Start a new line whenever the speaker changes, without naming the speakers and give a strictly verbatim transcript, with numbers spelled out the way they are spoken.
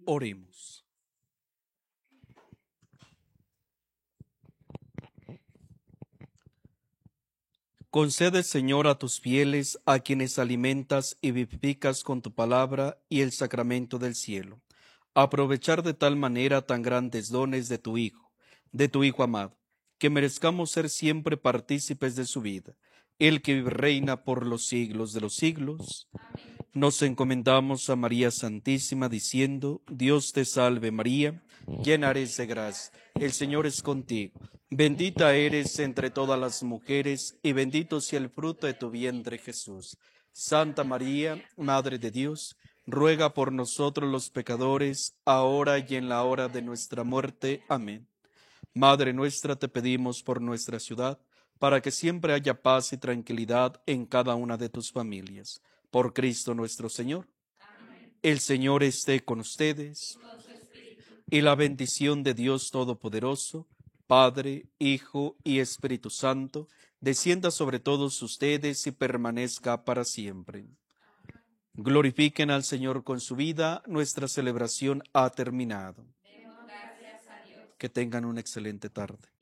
Oremos. Concede, Señor, a tus fieles, a quienes alimentas y vivificas con tu palabra y el sacramento del cielo, aprovechar de tal manera tan grandes dones de tu Hijo, de tu Hijo amado, que merezcamos ser siempre partícipes de su vida, el que vive y reina por los siglos de los siglos. Amén. Nos encomendamos a María Santísima, diciendo: Dios te salve María, llena eres de gracia, el Señor es contigo. Bendita eres entre todas las mujeres, y bendito sea el fruto de tu vientre, Jesús. Santa María, Madre de Dios, ruega por nosotros los pecadores, ahora y en la hora de nuestra muerte. Amén. Madre nuestra, te pedimos por nuestra ciudad, para que siempre haya paz y tranquilidad en cada una de tus familias. Por Cristo nuestro Señor. Amén. El Señor esté con ustedes. Y la bendición de Dios Todopoderoso, Padre, Hijo y Espíritu Santo, descienda sobre todos ustedes y permanezca para siempre. Glorifiquen al Señor con su vida. Nuestra celebración ha terminado. Demos gracias a Dios. Que tengan una excelente tarde.